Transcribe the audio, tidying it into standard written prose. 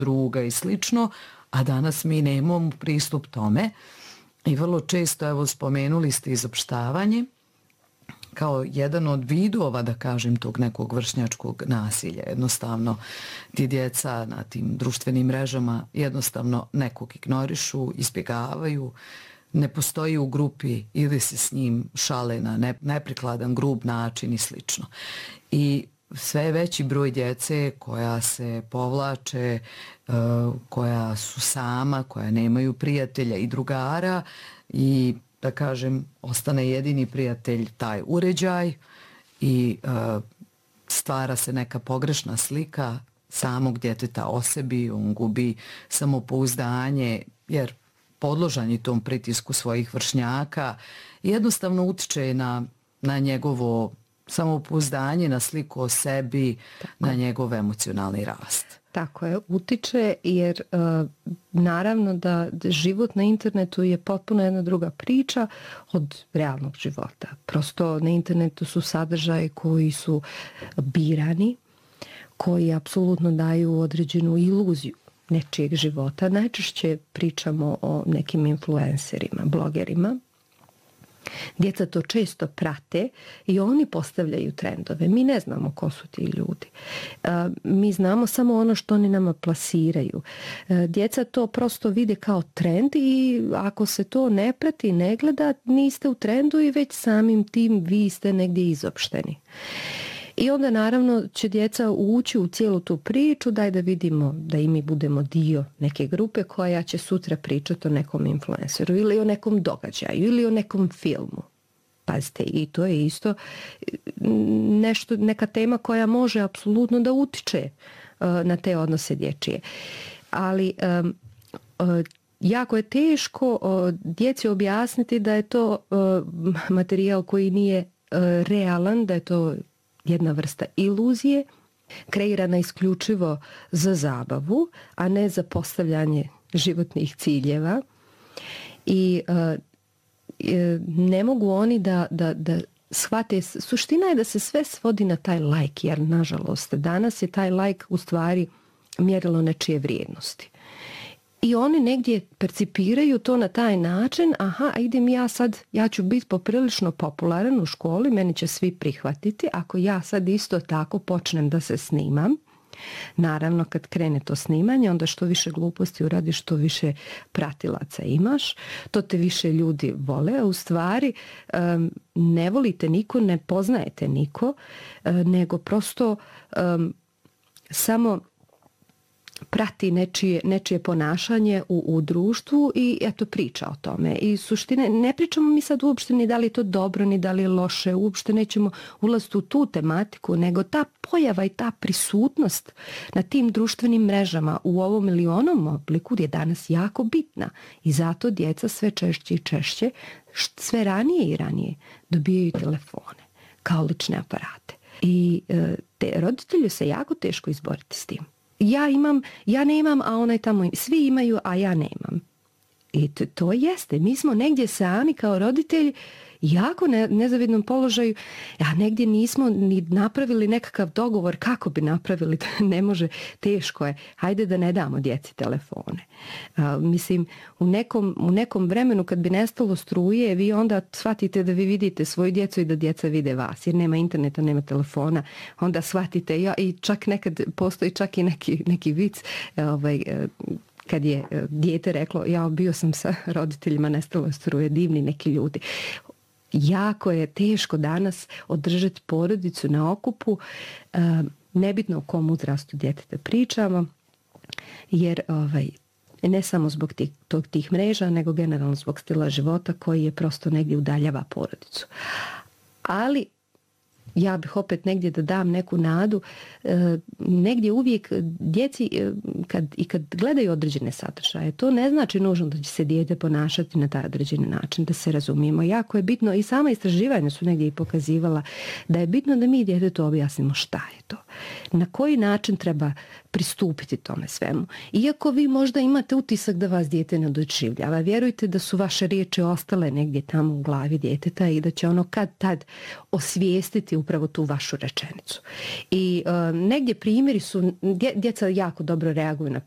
druga i slično, a danas mi nemamo pristup tome i vrlo često, evo spomenuli ste izopštavanje, kao jedan od vidova, da kažem, tog nekog vršnjačkog nasilja. Jednostavno, ti djeca na tim društvenim mrežama jednostavno nekog ignorišu, izbjegavaju, ne postoji u grupi ili se s njim šale na neprikladan, grub način i slično. I sve je veći broj djece koja se povlače, koja su sama, koja nemaju prijatelja i drugara i da kažem, ostane jedini prijatelj taj uređaj i stvara se neka pogrešna slika samog djeteta o sebi, on gubi samopouzdanje jer podložan je tom pritisku svojih vršnjaka i jednostavno utiče na njegovo samopouzdanje, na sliku o sebi, na njegov emocionalni rast. Tako je, utiče jer naravno da život na internetu je potpuno jedna druga priča od realnog života. Prosto na internetu su sadržaje koji su birani, koji apsolutno daju određenu iluziju nečijeg života. Najčešće pričamo o nekim influencerima, blogerima. Djeca to često prate i oni postavljaju trendove. Mi ne znamo ko su ti ljudi. Mi znamo samo ono što oni nama plasiraju. Djeca to prosto vide kao trend i ako se to ne prati, ne gleda, niste u trendu i već samim tim vi ste negdje izopšteni. I onda naravno će djeca ući u cijelu tu priču, daj da vidimo da i mi budemo dio neke grupe koja će sutra pričati o nekom influenceru ili o nekom događaju ili o nekom filmu. Pazite, i to je isto nešto, neka tema koja može apsolutno da utiče na te odnose dječje. Ali jako je teško djeci objasniti da je to materijal koji nije realan, da je to jedna vrsta iluzije, kreirana isključivo za zabavu, a ne za postavljanje životnih ciljeva. I ne mogu oni da shvate, suština je da se sve svodi na taj like, jer nažalost danas je taj like u stvari mjerilo nečije vrijednosti. I oni negdje percipiraju to na taj način, aha, idem ja ću biti poprilično popularan u školi, meni će svi prihvatiti, ako ja sad isto tako počnem da se snimam. Naravno, kad krene to snimanje, onda što više gluposti uradiš, što više pratilaca imaš, to te više ljudi vole, a u stvari ne volite niko, ne poznajete niko, nego prosto samo prati nečije ponašanje u društvu i eto priča o tome. I suštine, ne pričamo mi sad uopšte ni da li je to dobro, ni da li je loše, uopšte nećemo ulaziti u tu tematiku, nego ta pojava i ta prisutnost na tim društvenim mrežama u ovom ili onom obliku je danas jako bitna. I zato djeca sve češće i češće, sve ranije i ranije dobijaju telefone kao lične aparate. I roditelju se jako teško izboriti s tim. Ja nemam, a onaj tamo svi imaju, a ja nemam. I to jeste. Mi smo negdje sami kao roditelji jako nezavidnom položaju, a negdje nismo ni napravili nekakav dogovor kako bi napravili, ne može, teško je. Hajde da ne damo djeci telefone. Mislim, u nekom vremenu kad bi nestalo struje, vi onda shvatite da vi vidite svoju djecu i da djeca vide vas, jer nema interneta, nema telefona, onda shvatite, i čak nekad postoji čak i neki vic, kad je dijete reklo, bio sam sa roditeljima, nestalo struje, divni neki ljudi. Jako je teško danas održati porodicu na okupu, nebitno o kom uzrastu djeteta pričamo, jer ne samo zbog tih mreža, nego generalno zbog stila života koji je prosto negdje udaljava porodicu. Ali ja bih opet negdje da dam neku nadu, negdje uvijek djeci kad gledaju određene sadržaje, to ne znači nužno da će se dijete ponašati na taj određeni način, da se razumijemo. Jako je bitno, i sama istraživanja su negdje i pokazivala da je bitno da mi djetetu objasnimo šta je to, na koji način treba pristupiti tome svemu. Iako vi možda imate utisak da vas dijete ne doživljava, vjerujte da su vaše riječi ostale negdje tamo u glavi djeteta i da će ono kad tad osvijestiti upravo tu vašu rečenicu. I negdje primjeri su, djeca jako dobro reaguju na